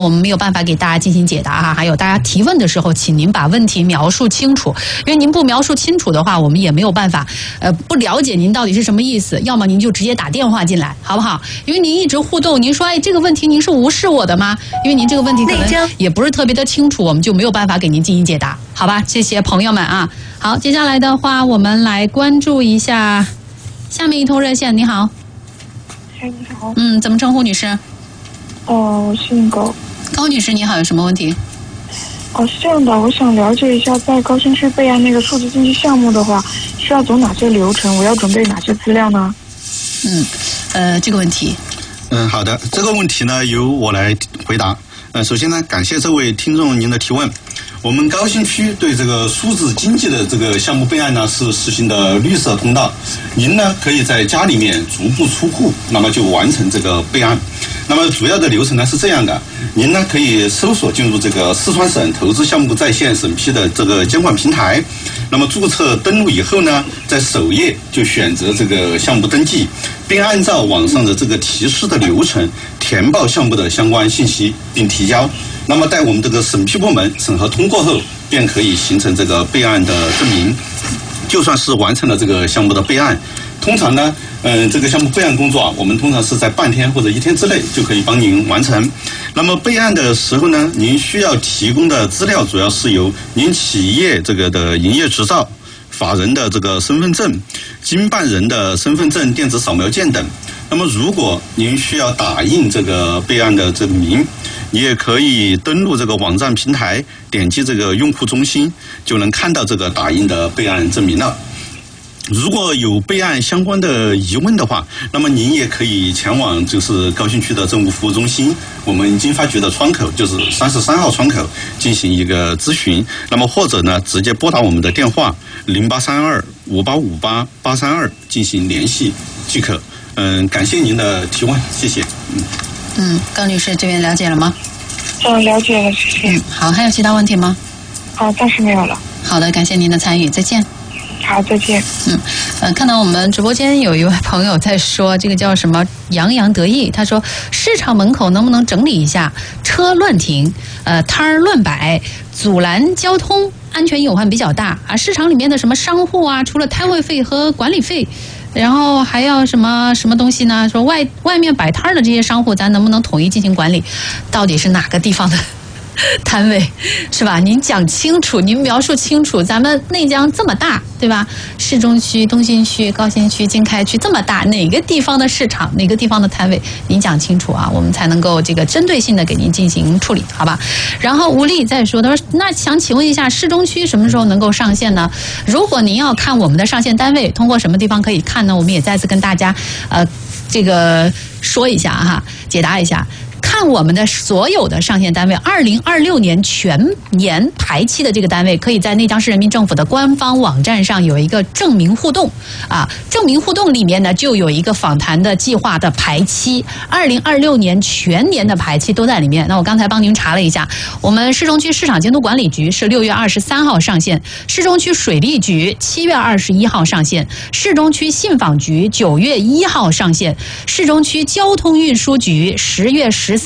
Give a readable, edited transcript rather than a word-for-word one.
我们没有办法给大家进行解答哈，还有大家提问的时候，请您把问题描述清楚，因为您不描述清楚的话，我们也没有办法，不了解您到底是什么意思，要么您就直接打电话进来，好不好？因为您一直互动，您说，哎，这个问题您是无视我的吗？因为您这个问题可能也不是特别的清楚，我们就没有办法给您进行解答，好吧？谢谢朋友们啊。好，接下来的话，我们来关注一下下面一通热线。你好， 哎，你好。 怎么称呼女士？ 我姓高。 高女士，你好，有什么问题？ 是这样的，我想了解一下，在高新区备案那个数字经济项目的话，需要走哪些流程？我要准备哪些资料呢？ 这个问题。 好的，这个问题呢由我来回答。首先呢，感谢这位听众您的提问。我们高新区对这个数字经济的这个项目备案呢是实行的绿色通道，您呢可以在家里面足不出户，那么就完成这个备案。那么主要的流程呢是这样的，您呢可以搜索进入这个四川省投资项目在线审批的这个监管平台，那么注册登录以后呢，在首页就选择这个项目登记，并按照网上的这个提示的流程填报项目的相关信息并提交。那么待我们这个审批部门审核通过后，便可以形成这个备案的证明，就算是完成了这个项目的备案。通常呢，这个项目备案工作我们通常是在半天或者1天之内就可以帮您完成。那么备案的时候呢，您需要提供的资料主要是由您企业这个的营业执照、法人的这个身份证、经办人的身份证电子扫描件等。那么如果您需要打印这个备案的证明，你也可以登录这个网站平台，点击这个用户中心，就能看到这个打印的备案证明了。如果有备案相关的疑问的话，那么您也可以前往就是高新区的政务服务中心，我们经发局的窗口，就是33号窗口进行一个咨询。那么或者呢，直接拨打我们的电话0832585832进行联系即可。感谢您的提问，谢谢。 高女士这边了解了吗？ 了解了，谢谢。 好，还有其他问题吗？ 暂时没有了。 好的，感谢您的参与，再见。 好，再见。 看到我们直播间有一位朋友在说，这个叫什么洋洋得意，他说市场门口能不能整理一下，车乱停，摊儿乱摆，阻拦交通，安全隐患比较大啊。市场里面的什么商户啊，除了摊位费和管理费，然后还要什么东西呢？说外面摆摊的这些商户，咱能不能统一进行管理？到底是哪个地方的摊位是吧？您讲清楚，您描述清楚。咱们内江这么大，对吧？市中区、东新区、高新区、经开区这么大，哪个地方的市场，哪个地方的摊位，您讲清楚啊，我们才能够这个针对性的给您进行处理，好吧？然后吴丽再说，他说那想请问一下，市中区什么时候能够上线呢？如果您要看我们的上线单位，通过什么地方可以看呢？我们也再次跟大家这个说一下哈，解答一下。看我们的所有的上线单位，2026年全年排期的这个单位，可以在内江市人民政府的官方网站上有一个证明互动啊，证明互动里面呢就有一个访谈的计划的排期，2026年全年的排期都在里面。那我刚才帮您查了一下，我们市中区市场监督管理局是6月23号上线，市中区水利局7月21号上线，市中区信访局9月1号上线，市中区交通运输局10月14